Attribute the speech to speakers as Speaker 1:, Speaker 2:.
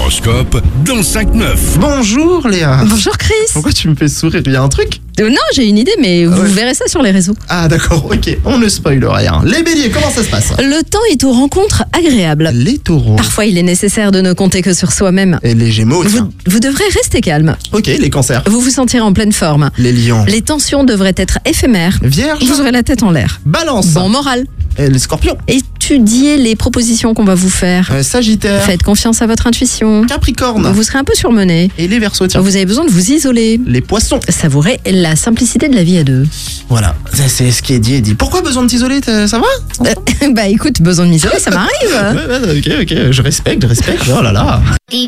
Speaker 1: L'horoscope dans 5-9.
Speaker 2: Bonjour Léa.
Speaker 3: Bonjour Chris.
Speaker 2: Pourquoi tu me fais sourire? Il y a un truc?
Speaker 3: Non, j'ai une idée, mais vous verrez ça sur les réseaux.
Speaker 2: Ah d'accord, ok, on ne spoil rien. Les béliers, comment ça se passe?
Speaker 3: Le temps est aux rencontres agréables.
Speaker 2: Les taureaux.
Speaker 3: Parfois, il est nécessaire de ne compter que sur soi-même.
Speaker 2: Et les gémeaux, tiens.
Speaker 3: Vous devrez rester calme.
Speaker 2: Ok, les cancers.
Speaker 3: Vous vous sentirez en pleine forme.
Speaker 2: Les lions.
Speaker 3: Les tensions devraient être éphémères.
Speaker 2: Vierge.
Speaker 3: Vous aurez la tête en l'air.
Speaker 2: Balance.
Speaker 3: Bon moral.
Speaker 2: Et les scorpions.
Speaker 3: Étudiez les propositions qu'on va vous faire.
Speaker 2: Sagittaire.
Speaker 3: Faites confiance à votre intuition.
Speaker 2: Capricorne.
Speaker 3: Vous serez un peu surmené.
Speaker 2: Et les verseaux, tiens.
Speaker 3: Vous avez besoin de vous isoler.
Speaker 2: Les poissons.
Speaker 3: Savourez la simplicité de la vie à deux.
Speaker 2: Voilà, c'est ce qui est dit et dit. Pourquoi besoin de t'isoler? Ça va?
Speaker 3: Bah écoute, besoin de m'isoler, ça m'arrive.
Speaker 2: Ouais, ok, je respecte. Oh là là.